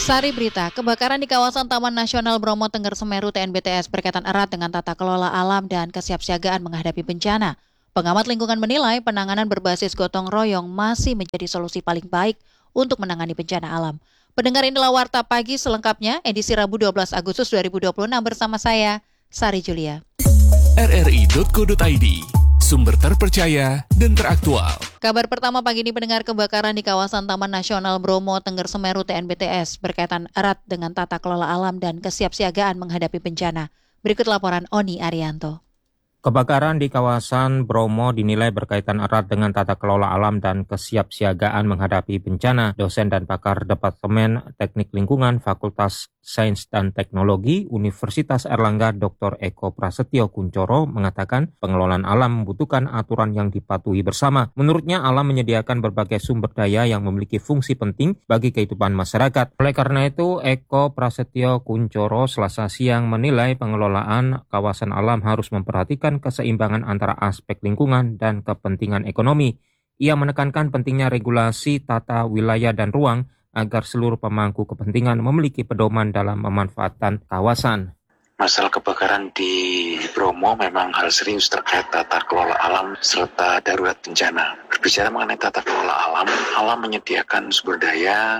Sari berita, kebakaran di kawasan Taman Nasional Bromo Tengger Semeru TNBTS berkaitan erat dengan tata kelola alam dan kesiapsiagaan menghadapi bencana. Pengamat lingkungan menilai penanganan berbasis gotong royong masih menjadi solusi paling baik untuk menangani bencana alam. Pendengar, inilah Warta Pagi selengkapnya, edisi Rabu 12 Agustus 2026 bersama saya, Sari Julia. rri.co.id, sumber terpercaya dan teraktual. Kabar pertama pagi ini, pendengar, kebakaran di kawasan Taman Nasional Bromo Tengger Semeru TNBTS berkaitan erat dengan tata kelola alam dan kesiapsiagaan menghadapi bencana. Berikut laporan Oni Arianto. Kebakaran di kawasan Bromo dinilai berkaitan erat dengan tata kelola alam dan kesiapsiagaan menghadapi bencana. Dosen dan pakar Departemen Teknik Lingkungan Fakultas Sains dan Teknologi Universitas Airlangga Dr. Eko Prasetyo Kuncoro mengatakan pengelolaan alam membutuhkan aturan yang dipatuhi bersama. Menurutnya, alam menyediakan berbagai sumber daya yang memiliki fungsi penting bagi kehidupan masyarakat. Oleh karena itu, Eko Prasetyo Kuncoro Selasa siang menilai pengelolaan kawasan alam harus memperhatikan keseimbangan antara aspek lingkungan dan kepentingan ekonomi. Ia menekankan pentingnya regulasi tata wilayah dan ruang agar seluruh pemangku kepentingan memiliki pedoman dalam memanfaatkan kawasan. Masalah kebakaran di Bromo memang hal serius terkait tata kelola alam serta darurat bencana. Berbicara mengenai tata kelola alam menyediakan sumber daya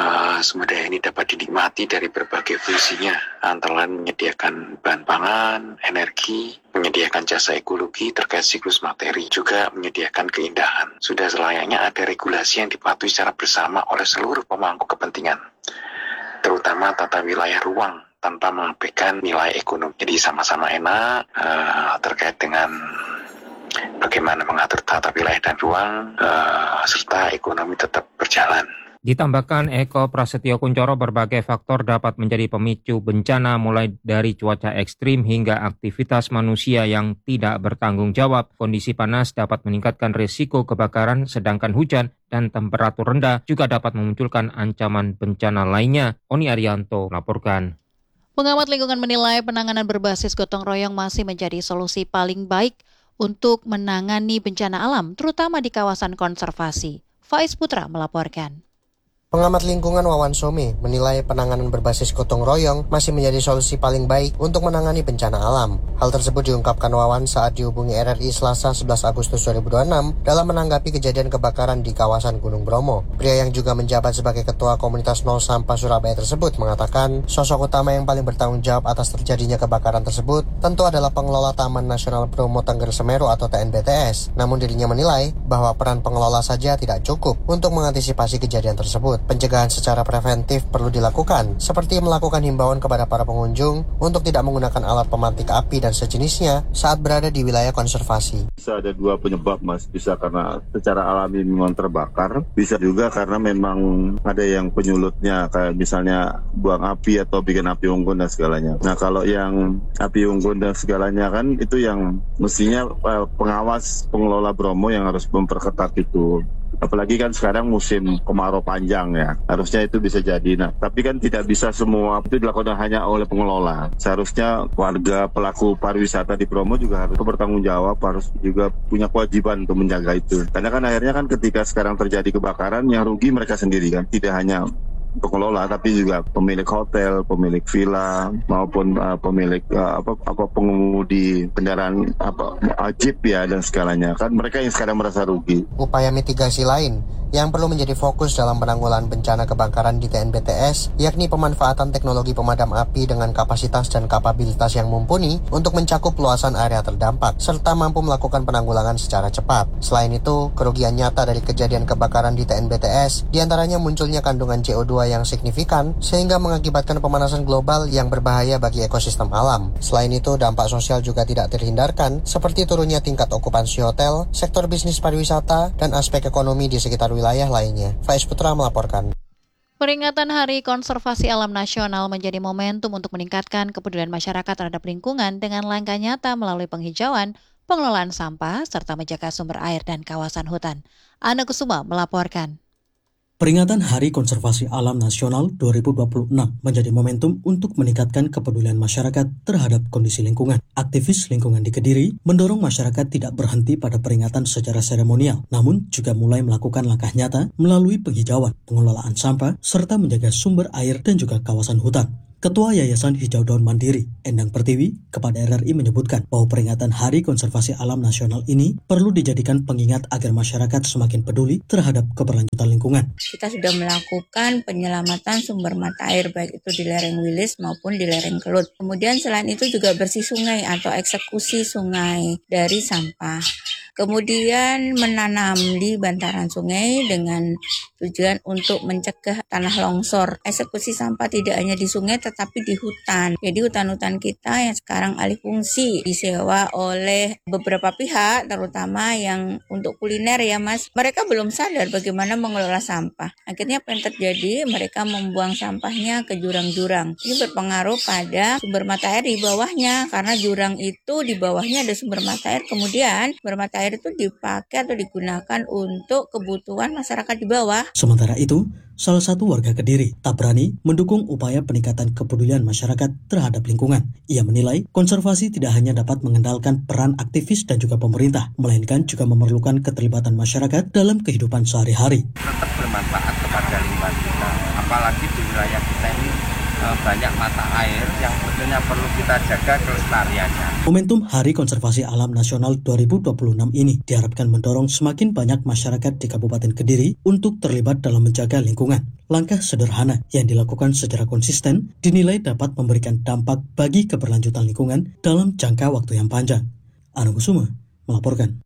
ini dapat dinikmati dari berbagai fungsinya, antara lain menyediakan bahan pangan, energi, menyediakan jasa ekologi terkait siklus materi, juga menyediakan keindahan. Sudah selayaknya ada regulasi yang dipatuhi secara bersama oleh seluruh pemangku kepentingan, terutama tata wilayah ruang, tanpa mengabaikan nilai ekonomi. Jadi sama-sama enak terkait dengan bagaimana mengatur tata wilayah dan ruang serta ekonomi tetap berjalan. Ditambahkan Eko Prasetyo Kuncoro, berbagai faktor dapat menjadi pemicu bencana, mulai dari cuaca ekstrim hingga aktivitas manusia yang tidak bertanggung jawab. Kondisi panas dapat meningkatkan risiko kebakaran, sedangkan hujan dan temperatur rendah juga dapat memunculkan ancaman bencana lainnya. Oni Arianto melaporkan. Pengamat lingkungan menilai penanganan berbasis gotong royong masih menjadi solusi paling baik untuk menangani bencana alam, terutama di kawasan konservasi. Faiz Putra melaporkan. Pengamat lingkungan Wawan Some menilai penanganan berbasis gotong royong masih menjadi solusi paling baik untuk menangani bencana alam. Hal tersebut diungkapkan Wawan saat dihubungi RRI Selasa 11 Agustus 2026 dalam menanggapi kejadian kebakaran di kawasan Gunung Bromo. Pria yang juga menjabat sebagai Ketua Komunitas Nol Sampah Surabaya tersebut mengatakan sosok utama yang paling bertanggung jawab atas terjadinya kebakaran tersebut tentu adalah pengelola Taman Nasional Bromo Tengger Semeru atau TNBTS. Namun dirinya menilai bahwa peran pengelola saja tidak cukup untuk mengantisipasi kejadian tersebut. Pencegahan secara preventif perlu dilakukan, seperti melakukan himbauan kepada para pengunjung untuk tidak menggunakan alat pemantik api dan sejenisnya saat berada di wilayah konservasi. Bisa ada dua penyebab, Mas. Bisa karena secara alami memang terbakar, bisa juga karena memang ada yang penyulutnya, kayak misalnya buang api atau bikin api unggun dan segalanya. Nah, kalau yang api unggun dan segalanya kan itu yang mestinya pengawas pengelola Bromo yang harus memperketat itu. Apalagi kan sekarang musim kemarau panjang ya, harusnya itu bisa jadi. Nah, tapi kan tidak bisa semua itu dilakukan hanya oleh pengelola. Seharusnya warga pelaku pariwisata di Bromo juga harus bertanggung jawab, harus juga punya kewajiban untuk menjaga itu. Karena kan akhirnya kan ketika sekarang terjadi kebakaran, yang rugi mereka sendiri kan, tidak hanya pengelola tapi juga pemilik hotel, pemilik villa maupun pemilik pengemudi kendaraan jeep ya dan segalanya, kan mereka yang sekarang merasa rugi. Upaya mitigasi lain yang perlu menjadi fokus dalam penanggulangan bencana kebakaran di TNBTS yakni pemanfaatan teknologi pemadam api dengan kapasitas dan kapabilitas yang mumpuni untuk mencakup luasan area terdampak serta mampu melakukan penanggulangan secara cepat. Selain itu, kerugian nyata dari kejadian kebakaran di TNBTS diantaranya munculnya kandungan CO2 yang signifikan sehingga mengakibatkan pemanasan global yang berbahaya bagi ekosistem alam. Selain itu, dampak sosial juga tidak terhindarkan seperti turunnya tingkat okupansi hotel, sektor bisnis pariwisata, dan aspek ekonomi di sekitar wilayah lainnya. Faiz Putra melaporkan. Peringatan Hari Konservasi Alam Nasional menjadi momentum untuk meningkatkan kepedulian masyarakat terhadap lingkungan dengan langkah nyata melalui penghijauan, pengelolaan sampah, serta menjaga sumber air dan kawasan hutan. Ana Kusuma melaporkan. Peringatan Hari Konservasi Alam Nasional 2026 menjadi momentum untuk meningkatkan kepedulian masyarakat terhadap kondisi lingkungan. Aktivis lingkungan di Kediri mendorong masyarakat tidak berhenti pada peringatan secara seremonial, namun juga mulai melakukan langkah nyata melalui penghijauan, pengelolaan sampah, serta menjaga sumber air dan juga kawasan hutan. Ketua Yayasan Hijau Daun Mandiri, Endang Pertiwi, kepada RRI menyebutkan bahwa peringatan Hari Konservasi Alam Nasional ini perlu dijadikan pengingat agar masyarakat semakin peduli terhadap keberlanjutan lingkungan. Kita sudah melakukan penyelamatan sumber mata air, baik itu di lereng Wilis maupun di lereng Kelut. Kemudian selain itu juga bersih sungai atau eksekusi sungai dari sampah. Kemudian menanam di bantaran sungai dengan tujuan untuk mencegah tanah longsor. Eksekusi sampah tidak hanya di sungai tetapi di hutan. Jadi hutan-hutan kita yang sekarang alih fungsi disewa oleh beberapa pihak, terutama yang untuk kuliner ya Mas. Mereka belum sadar bagaimana mengelola sampah. Akhirnya apa yang terjadi? Mereka membuang sampahnya ke jurang-jurang. Ini berpengaruh pada sumber mata air di bawahnya, karena jurang itu di bawahnya ada sumber mata air. Kemudian sumber mata air itu dipakai atau digunakan untuk kebutuhan masyarakat di bawah. Sementara itu, salah satu warga Kediri tak berani mendukung upaya peningkatan kepedulian masyarakat terhadap lingkungan. Ia menilai konservasi tidak hanya dapat mengendalikan peran aktivis dan juga pemerintah, melainkan juga memerlukan keterlibatan masyarakat dalam kehidupan sehari-hari. Tetap bermanfaat kepada lingkungan kita, apalagi di wilayah kita ini banyak mata air yang tentunya perlu kita jaga kelestariannya. Momentum Hari Konservasi Alam Nasional 2026 ini diharapkan mendorong semakin banyak masyarakat di Kabupaten Kediri untuk terlibat dalam menjaga lingkungan. Langkah sederhana yang dilakukan secara konsisten dinilai dapat memberikan dampak bagi keberlanjutan lingkungan dalam jangka waktu yang panjang. Anu Kusuma melaporkan.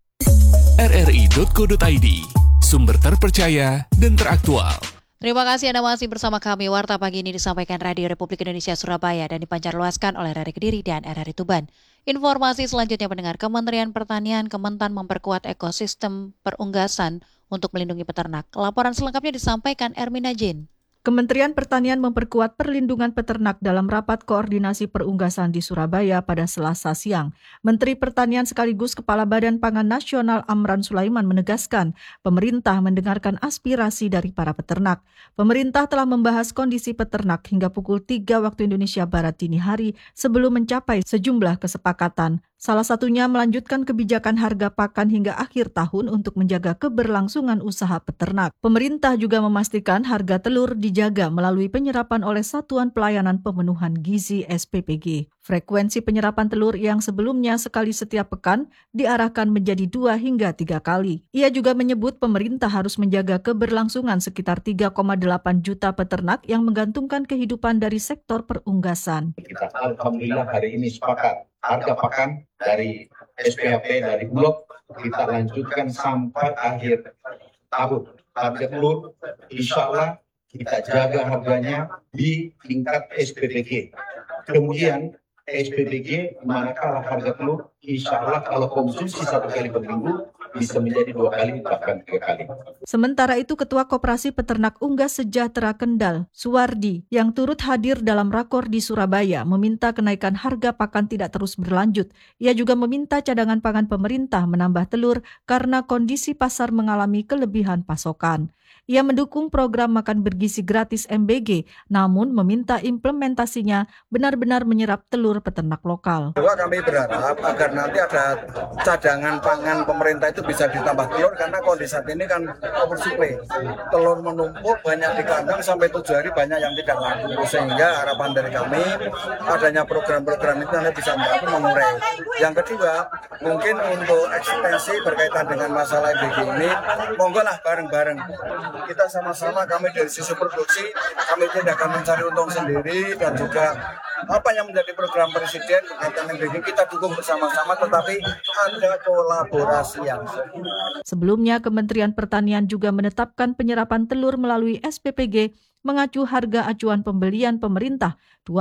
rri.co.id, sumber terpercaya dan teraktual. Terima kasih Anda masih bersama kami. Warta pagi ini disampaikan Radio Republik Indonesia Surabaya dan dipancarluaskan oleh RRI Kediri dan RRI Tuban. Informasi selanjutnya pendengar, Kementerian Pertanian Kementan memperkuat ekosistem perunggasan untuk melindungi peternak. Laporan selengkapnya disampaikan Ermina Jin. Kementerian Pertanian memperkuat perlindungan peternak dalam rapat koordinasi perunggasan di Surabaya pada Selasa siang. Menteri Pertanian sekaligus Kepala Badan Pangan Nasional Amran Sulaiman menegaskan, pemerintah mendengarkan aspirasi dari para peternak. Pemerintah telah membahas kondisi peternak hingga pukul 3 waktu Indonesia Barat dini hari sebelum mencapai sejumlah kesepakatan. Salah satunya melanjutkan kebijakan harga pakan hingga akhir tahun untuk menjaga keberlangsungan usaha peternak. Pemerintah juga memastikan harga telur dijaga melalui penyerapan oleh Satuan Pelayanan Pemenuhan Gizi SPPG. Frekuensi penyerapan telur yang sebelumnya sekali setiap pekan diarahkan menjadi 2 hingga 3 kali. Ia juga menyebut pemerintah harus menjaga keberlangsungan sekitar 3,8 juta peternak yang menggantungkan kehidupan dari sektor perunggasan. Kita alhamdulillah hari ini sepakat. Harga pakan dari SPHP, dari Bulog, kita lanjutkan sampai akhir tahun. Harga telur, insya Allah kita jaga harganya di tingkat SPPG. Kemudian SPPG, manakala harga telur, insya Allah kalau konsumsi 1 kali per minggu, bisa menjadi 2 kali, bahkan 3 kali. Sementara itu, Ketua Koperasi Peternak Unggas Sejahtera Kendal, Suwardi, yang turut hadir dalam rakor di Surabaya, meminta kenaikan harga pakan tidak terus berlanjut. Ia juga meminta cadangan pangan pemerintah menambah telur karena kondisi pasar mengalami kelebihan pasokan. Ia mendukung program makan bergizi gratis MBG, namun meminta implementasinya benar-benar menyerap telur peternak lokal. Kami berharap agar nanti ada cadangan pangan pemerintah itu bisa ditambah telur, karena kondisi saat ini kan oversupply. Telur menumpuk banyak di kandang, sampai 7 hari banyak yang tidak laku. Sehingga harapan dari kami adanya program-program itu nanti bisa mengurai. Yang kedua, mungkin untuk ekstensi berkaitan dengan masalah MBG ini, monggo lah bareng-bareng. Kita sama-sama, kami dari sisi produksi, kami tidak akan mencari untung sendiri, dan juga apa yang menjadi program Presiden berkaitan MBG kita dukung bersama-sama, tetapi ada kolaborasi yang Sebelumnya, Kementerian Pertanian juga menetapkan penyerapan telur melalui SPPG mengacu harga acuan pembelian pemerintah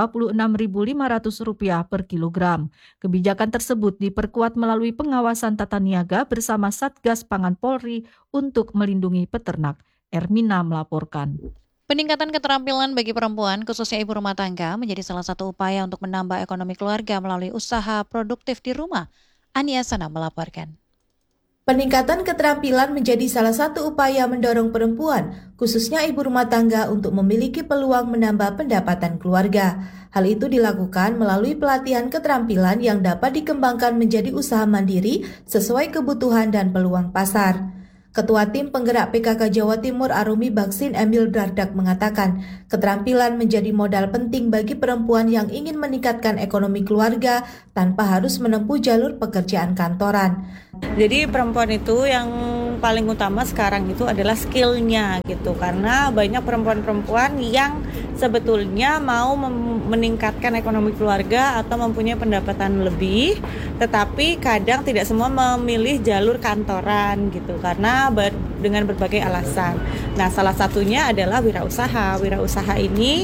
Rp26.500 per kilogram. Kebijakan tersebut diperkuat melalui pengawasan tata niaga bersama Satgas Pangan Polri untuk melindungi peternak. Ermina melaporkan. Peningkatan keterampilan bagi perempuan, khususnya ibu rumah tangga, menjadi salah satu upaya untuk menambah ekonomi keluarga melalui usaha produktif di rumah. Ania Sana melaporkan. Peningkatan keterampilan menjadi salah satu upaya mendorong perempuan, khususnya ibu rumah tangga untuk memiliki peluang menambah pendapatan keluarga. Hal itu dilakukan melalui pelatihan keterampilan yang dapat dikembangkan menjadi usaha mandiri sesuai kebutuhan dan peluang pasar. Ketua Tim Penggerak PKK Jawa Timur Arumi Baksin Emil Dardak mengatakan, keterampilan menjadi modal penting bagi perempuan yang ingin meningkatkan ekonomi keluarga tanpa harus menempuh jalur pekerjaan kantoran. Jadi perempuan itu yang paling utama sekarang itu adalah skill-nya gitu, karena banyak perempuan-perempuan yang sebetulnya mau meningkatkan ekonomi keluarga atau mempunyai pendapatan lebih, tetapi kadang tidak semua memilih jalur kantoran gitu karena dengan berbagai alasan. Nah, salah satunya adalah wirausaha. Wirausaha ini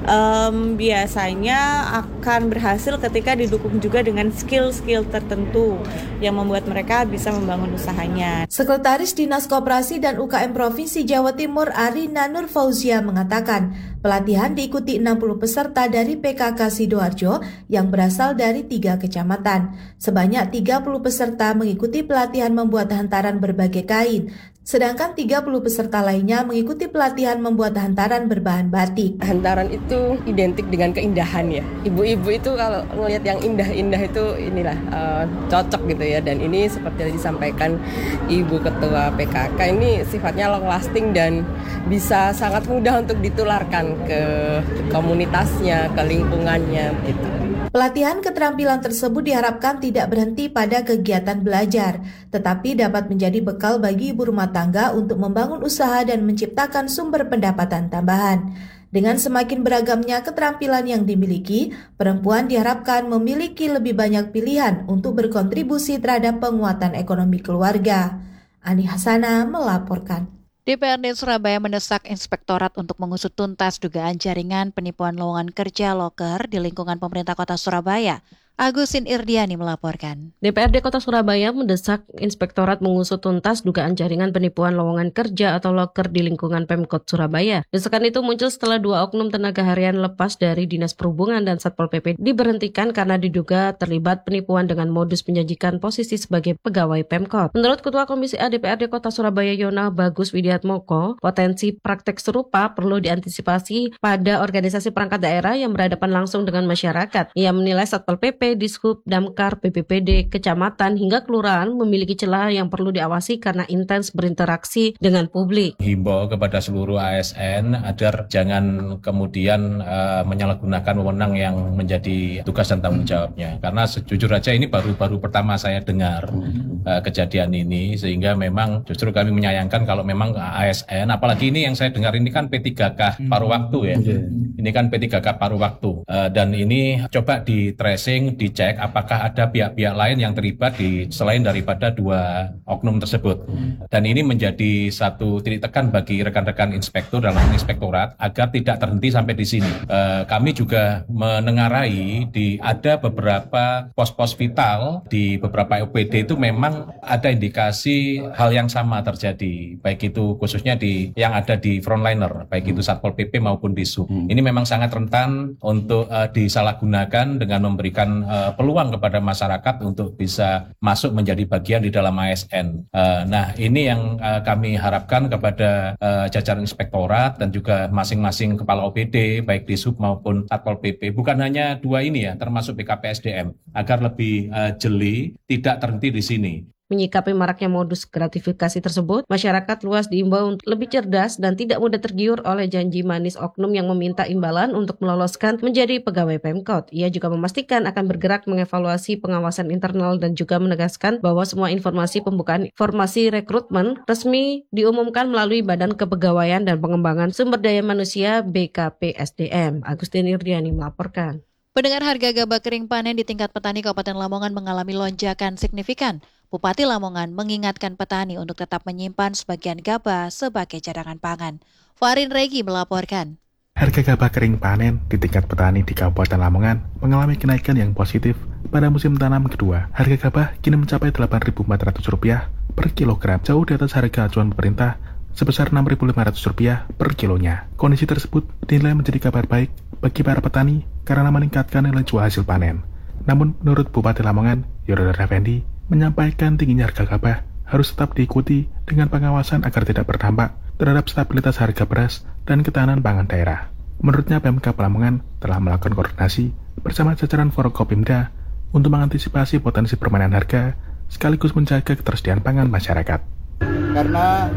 biasanya akan berhasil ketika didukung juga dengan skill-skill tertentu yang membuat mereka bisa membangun usahanya. Sekretaris Dinas Koperasi dan UKM Provinsi Jawa Timur Arina Nur Fauzia mengatakan, pelatihan diikuti 60 peserta dari PKK Sidoarjo yang berasal dari 3 kecamatan. Sebanyak 30 peserta mengikuti pelatihan membuat hantaran berbagai kain, sedangkan 30 peserta lainnya mengikuti pelatihan membuat hantaran berbahan batik. Hantaran itu identik dengan keindahan ya. Ibu-ibu itu kalau ngelihat yang indah-indah itu inilah cocok gitu ya. Dan ini seperti yang disampaikan Ibu Ketua PKK, ini sifatnya long lasting dan bisa sangat mudah untuk ditularkan ke komunitasnya, ke lingkungannya gitu. Pelatihan keterampilan tersebut diharapkan tidak berhenti pada kegiatan belajar, tetapi dapat menjadi bekal bagi ibu rumah tangga untuk membangun usaha dan menciptakan sumber pendapatan tambahan. Dengan semakin beragamnya keterampilan yang dimiliki, perempuan diharapkan memiliki lebih banyak pilihan untuk berkontribusi terhadap penguatan ekonomi keluarga. Ani Hasana melaporkan. DPRD Surabaya mendesak Inspektorat untuk mengusut tuntas dugaan jaringan penipuan lowongan kerja loker di lingkungan pemerintah Kota Surabaya. Agusin Irdiani melaporkan. DPRD Kota Surabaya mendesak Inspektorat mengusut tuntas dugaan jaringan penipuan lowongan kerja atau loker di lingkungan Pemkot Surabaya. Desakan itu muncul setelah 2 oknum tenaga harian lepas dari Dinas Perhubungan dan Satpol PP diberhentikan karena diduga terlibat penipuan dengan modus menjanjikan posisi sebagai pegawai Pemkot. Menurut Ketua Komisi A DPRD Kota Surabaya Yona Bagus Widiatmoko, potensi praktek serupa perlu diantisipasi pada organisasi perangkat daerah yang berhadapan langsung dengan masyarakat. Ia menilai Satpol PP, Dishub, Damkar, BPPD, kecamatan hingga kelurahan memiliki celah yang perlu diawasi karena intens berinteraksi dengan publik. Himbau kepada seluruh ASN agar jangan kemudian menyalahgunakan wewenang yang menjadi tugas dan tanggung jawabnya. Karena sejujur saja ini baru pertama saya dengar kejadian ini, sehingga memang justru kami menyayangkan kalau memang ASN, apalagi ini yang saya dengar ini kan P3K paruh waktu ya. Ini kan P3K paruh waktu dan ini coba di tracing, dicek apakah ada pihak-pihak lain yang terlibat selain daripada 2 oknum tersebut. Dan ini menjadi satu titik tekan bagi rekan-rekan inspektur dalam inspektorat agar tidak terhenti sampai di sini. Kami juga menengarai ada beberapa pos-pos vital di beberapa OPD itu memang ada indikasi hal yang sama terjadi, baik itu khususnya yang ada di frontliner, baik itu Satpol PP maupun Dishub. Ini memang sangat rentan untuk disalahgunakan dengan memberikan peluang kepada masyarakat untuk bisa masuk menjadi bagian di dalam ASN. Nah, ini yang kami harapkan kepada jajaran inspektorat dan juga masing-masing kepala OPD, baik Dishub maupun Satpol PP. Bukan hanya 2 ini ya, termasuk BKPSDM, agar lebih jeli, tidak terhenti di sini. Menyikapi maraknya modus gratifikasi tersebut, masyarakat luas diimbau untuk lebih cerdas dan tidak mudah tergiur oleh janji manis oknum yang meminta imbalan untuk meloloskan menjadi pegawai Pemkot. Ia juga memastikan akan bergerak mengevaluasi pengawasan internal dan juga menegaskan bahwa semua informasi pembukaan informasi rekrutmen resmi diumumkan melalui Badan Kepegawaian dan Pengembangan Sumber Daya Manusia BKPSDM. Agustin Irdiani melaporkan. Pendengar, harga gabah kering panen di tingkat petani Kabupaten Lamongan mengalami lonjakan signifikan. Bupati Lamongan mengingatkan petani untuk tetap menyimpan sebagian gabah sebagai cadangan pangan. Farin Regi melaporkan. Harga gabah kering panen di tingkat petani di Kabupaten Lamongan mengalami kenaikan yang positif pada musim tanam kedua. Harga gabah kini mencapai Rp8.400 per kilogram, jauh di atas harga acuan pemerintah sebesar Rp6.500 per kilonya. Kondisi tersebut dinilai menjadi kabar baik bagi para petani karena meningkatkan nilai jual hasil panen. Namun menurut Bupati Lamongan, Yordar Effendi, menyampaikan tingginya harga gabah harus tetap diikuti dengan pengawasan agar tidak berdampak terhadap stabilitas harga beras dan ketahanan pangan daerah. Menurutnya, Pemkab Lamongan telah melakukan koordinasi bersama jajaran Forkopimda untuk mengantisipasi potensi permainan harga sekaligus menjaga ketersediaan pangan masyarakat. Karena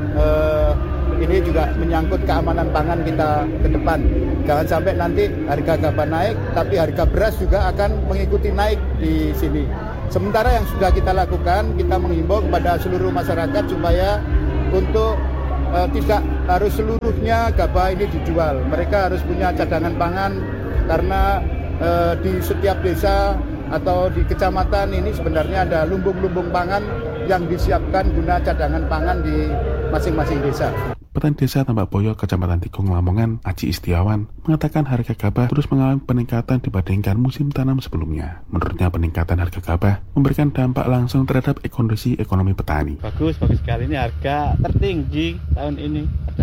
ini juga menyangkut keamanan pangan kita ke depan. Jangan sampai nanti harga gabah naik, tapi harga beras juga akan mengikuti naik di sini. Sementara yang sudah kita lakukan, kita menghimbau kepada seluruh masyarakat supaya untuk tidak harus seluruhnya gabah ini dijual. Mereka harus punya cadangan pangan karena di setiap desa atau di kecamatan ini sebenarnya ada lumbung-lumbung pangan yang disiapkan guna cadangan pangan di masing-masing desa. Petani Desa Tambak Boyo, Kecamatan Tikung, Lamongan, Aji Istiawan, mengatakan harga gabah terus mengalami peningkatan dibandingkan musim tanam sebelumnya. Menurutnya, peningkatan harga gabah memberikan dampak langsung terhadap kondisi ekonomi petani. Bagus sekali, ini harga tertinggi tahun ini.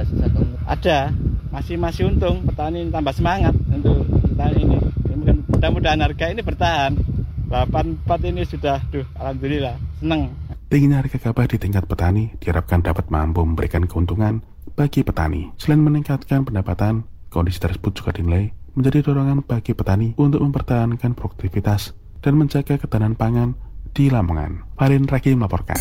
Ada, masih untung, petani tambah semangat untuk tahun ini. Mudah-mudahan harga ini bertahan. 84 ini sudah, alhamdulillah, senang. Tingginya harga gabah di tingkat petani diharapkan dapat mampu memberikan keuntungan bagi petani. Selain meningkatkan pendapatan, kondisi tersebut juga dinilai menjadi dorongan bagi petani untuk mempertahankan produktivitas dan menjaga ketahanan pangan di Lamongan. Farin Raki melaporkan.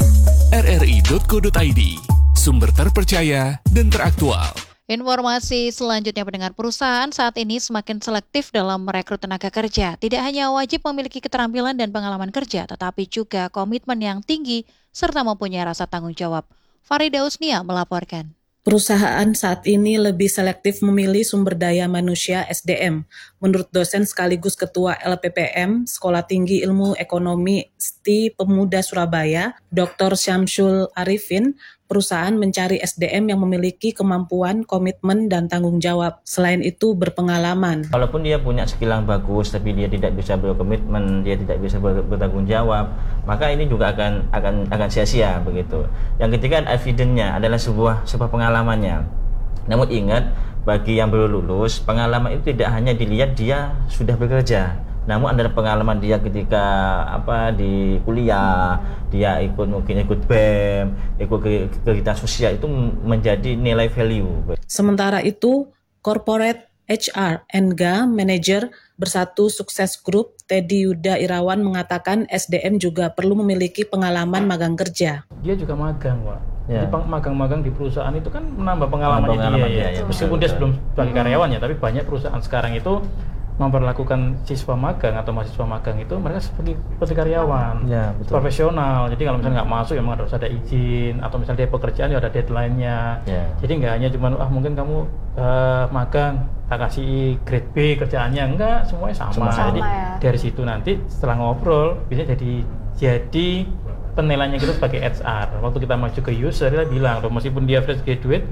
RRI.co.id, sumber terpercaya dan teraktual. Informasi selanjutnya, pendengar, perusahaan saat ini semakin selektif dalam merekrut tenaga kerja. Tidak hanya wajib memiliki keterampilan dan pengalaman kerja, tetapi juga komitmen yang tinggi serta mempunyai rasa tanggung jawab. Farida Usnia melaporkan. Perusahaan saat ini lebih selektif memilih sumber daya manusia SDM. Menurut dosen sekaligus Ketua LPPM, Sekolah Tinggi Ilmu Ekonomi STI Pemuda Surabaya, Dr. Syamsul Arifin, perusahaan mencari SDM yang memiliki kemampuan, komitmen, dan tanggung jawab. Selain itu, berpengalaman. Walaupun dia punya skill yang bagus, tapi dia tidak bisa berkomitmen, dia tidak bisa bertanggung jawab, maka ini juga akan sia-sia begitu. Yang ketiga, evidence-nya adalah sebuah pengalamannya. Namun ingat, bagi yang belum lulus, pengalaman itu tidak hanya dilihat dia sudah bekerja, namun ada pengalaman dia ketika di kuliah, dia mungkin ikut BEM, ikut kegiatan sosial, itu menjadi nilai value. Sementara itu, Corporate HR Enga Manager Bersatu Sukses Group Teddy Yuda Irawan mengatakan SDM juga perlu memiliki pengalaman magang kerja. Dia juga magang, Pak. Ya. Jadi magang-magang di perusahaan itu kan menambah pengalamannya dia. Meskipun dia sebelum sebagai karyawan ya, tapi banyak perusahaan sekarang itu memperlakukan siswa magang atau mahasiswa magang itu mereka seperti karyawan, ya, profesional. Jadi kalau misalnya nggak masuk ya memang harus ada izin, atau misalnya dia pekerjaan ya ada deadline-nya. Ya. Jadi nggak hanya cuma mungkin kamu magang tak kasih grade B kerjaannya, enggak, semuanya sama. Jadi ya. Dari situ nanti setelah ngobrol bisa jadi penilaiannya kita sebagai HR. Waktu kita maju ke user dia bilang, meskipun dia fresh graduate,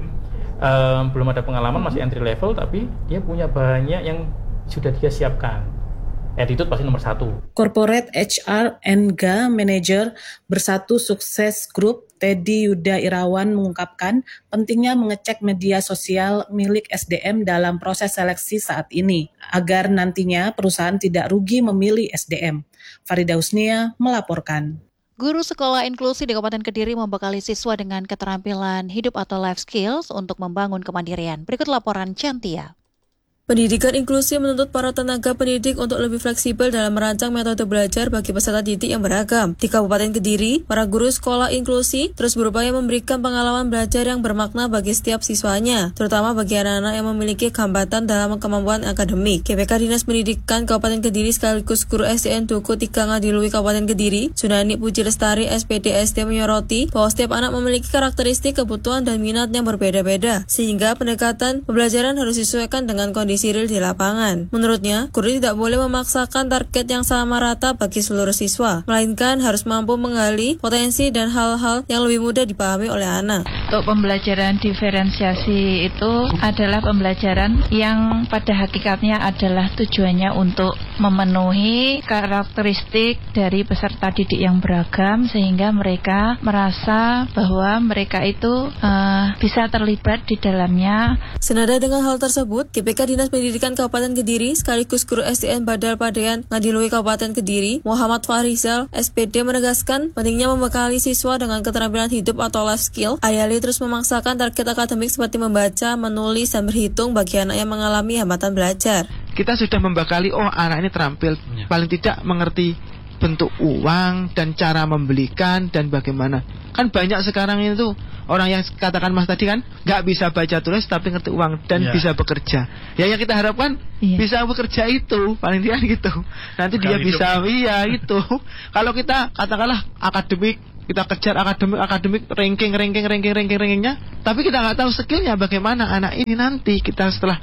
belum ada pengalaman, masih entry level, tapi dia punya banyak yang sudah dia siapkan. Attitude pasti nomor 1. Corporate HR Enga Manager Bersatu Sukses Group Teddy Yuda Irawan mengungkapkan pentingnya mengecek media sosial milik SDM dalam proses seleksi saat ini, agar nantinya perusahaan tidak rugi memilih SDM. Farida Usnia melaporkan. Guru sekolah inklusi di Kabupaten Kediri membekali siswa dengan keterampilan hidup atau life skills untuk membangun kemandirian. Berikut laporan Cantia. Pendidikan inklusi menuntut para tenaga pendidik untuk lebih fleksibel dalam merancang metode belajar bagi peserta didik yang beragam. Di Kabupaten Kediri, para guru sekolah inklusi terus berupaya memberikan pengalaman belajar yang bermakna bagi setiap siswanya, terutama bagi anak-anak yang memiliki hambatan dalam kemampuan akademik. GPK Dinas Pendidikan Kabupaten Kediri sekaligus guru SDN Duku 3 Ngadilui Kabupaten Kediri, Sunani Puji Lestari SPD SD menyoroti bahwa setiap anak memiliki karakteristik, kebutuhan, dan minat yang berbeda-beda, sehingga pendekatan pembelajaran harus disesuaikan dengan kondisi real di lapangan. Menurutnya, guru tidak boleh memaksakan target yang sama rata bagi seluruh siswa, melainkan harus mampu menggali potensi dan hal-hal yang lebih mudah dipahami oleh anak. Untuk pembelajaran diferensiasi itu adalah pembelajaran yang pada hakikatnya adalah tujuannya untuk memenuhi karakteristik dari peserta didik yang beragam sehingga mereka merasa bahwa mereka itu bisa terlibat di dalamnya. Senada dengan hal tersebut, GPK Dinas Pendidikan Kabupaten Kediri sekaligus Guru SDN Badal Padean Ngadiluwi Kabupaten Kediri, Muhammad Farizal, SPD menegaskan pentingnya membekali siswa dengan keterampilan hidup atau life skill. Ayali terus memaksakan target akademik seperti membaca, menulis, dan berhitung bagi anak yang mengalami hambatan belajar. Kita sudah membekali, anak ini terampil, paling tidak mengerti bentuk uang dan cara membelikan dan bagaimana. Kan banyak sekarang itu orang yang katakan Mas tadi kan nggak bisa baca tulis tapi ngerti uang dan bisa bekerja. Ya yang kita harapkan bisa bekerja itu paling tidak gitu. Nanti dia bisa gitu. Kalau kita katakanlah akademik, kita kejar akademik rankingnya, tapi kita nggak tahu skillnya bagaimana anak ini nanti kita setelah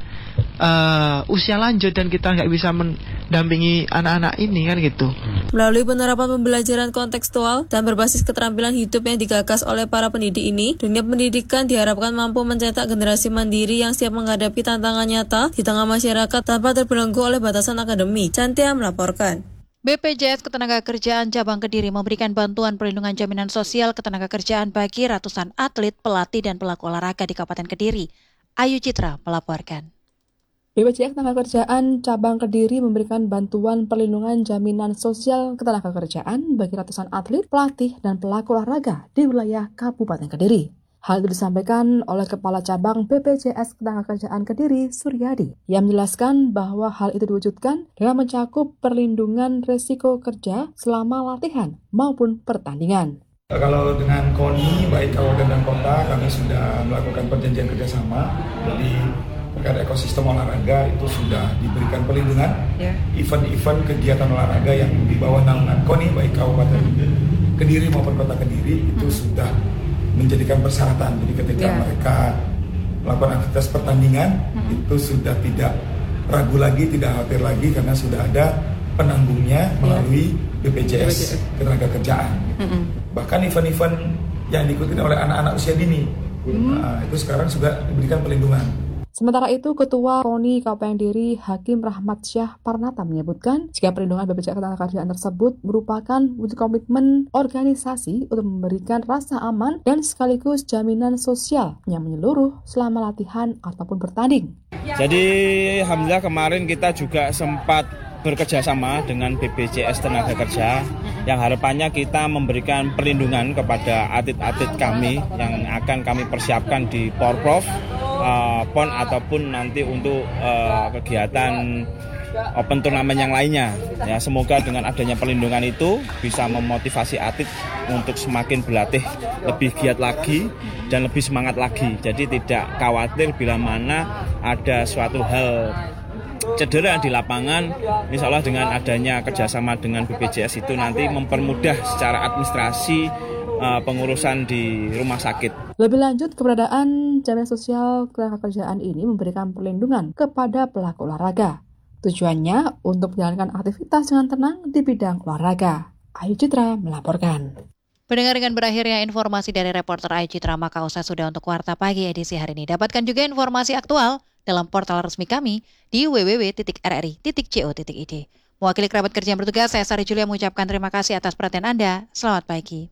usia lanjut dan kita nggak bisa mendampingi anak-anak ini kan gitu. Melalui penerapan pembelajaran kontekstual dan berbasis keterampilan hidup yang digagas oleh para pendidik ini, dunia pendidikan diharapkan mampu mencetak generasi mandiri yang siap menghadapi tantangan nyata di tengah masyarakat tanpa terbelenggu oleh batasan akademik. Cantia melaporkan. BPJS Ketenagakerjaan Cabang Kediri memberikan bantuan perlindungan jaminan sosial ketenagakerjaan bagi ratusan atlet, pelatih, dan pelaku olahraga di Kabupaten Kediri. Ayu Citra melaporkan. BPJS Ketenagakerjaan Cabang Kediri memberikan bantuan perlindungan jaminan sosial ketenagakerjaan bagi ratusan atlet, pelatih, dan pelaku olahraga di wilayah Kabupaten Kediri. Hal itu disampaikan oleh Kepala Cabang BPJS Ketenagakerjaan Kediri, Suryadi, yang menjelaskan bahwa hal itu diwujudkan dengan mencakup perlindungan resiko kerja selama latihan maupun pertandingan. Kalau dengan KONI, baik kabupaten dan kota, kami sudah melakukan perjanjian kerjasama. Jadi terkait ekosistem olahraga itu sudah diberikan perlindungan. Event-event kegiatan olahraga yang di bawah naungan KONI, baik kabupaten Kediri maupun kota Kediri, itu sudah menjadikan persyaratan. Jadi ketika mereka melakukan aktivitas pertandingan, itu sudah tidak ragu lagi, tidak khawatir lagi karena sudah ada penanggungnya melalui BPJS Ketenagakerjaan. Bahkan event-event yang diikuti oleh anak-anak usia dini, itu sekarang sudah diberikan perlindungan. Sementara itu, Ketua KONI Kabupaten Kediri, Hakim Rahmat Syah Parnata menyebutkan jika perlindungan BPJS Ketenagakerjaan tersebut merupakan wujud komitmen organisasi untuk memberikan rasa aman dan sekaligus jaminan sosial yang menyeluruh selama latihan ataupun bertanding. Jadi, alhamdulillah kemarin kita juga sempat bekerja sama dengan BPJS Tenaga yang harapannya kita memberikan perlindungan kepada atlet-atlet kami yang akan kami persiapkan di Porprov, PON ataupun nanti untuk kegiatan open turnamen yang lainnya. Ya, semoga dengan adanya perlindungan itu bisa memotivasi atlet untuk semakin berlatih lebih giat lagi dan lebih semangat lagi. Jadi tidak khawatir bila mana ada suatu hal cedera di lapangan. Insya Allah dengan adanya kerjasama dengan BPJS itu nanti mempermudah secara administrasi pengurusan di rumah sakit. Lebih lanjut, keberadaan jaminan sosial ketenagakerjaan ini memberikan perlindungan kepada pelaku olahraga. Tujuannya untuk menjalankan aktivitas dengan tenang di bidang olahraga. Ayu Citra melaporkan. Pendengar, dengan berakhirnya informasi dari reporter Ayu Citra, maka usai sudah untuk Warta Pagi edisi hari ini. Dapatkan juga informasi aktual dalam portal resmi kami di www.rri.co.id. Mewakili kerabat kerja yang bertugas, saya Sari Julia mengucapkan terima kasih atas perhatian Anda. Selamat pagi.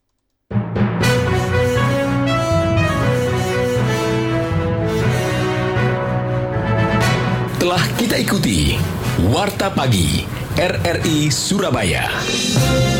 Telah kita ikuti Warta Pagi RRI Surabaya.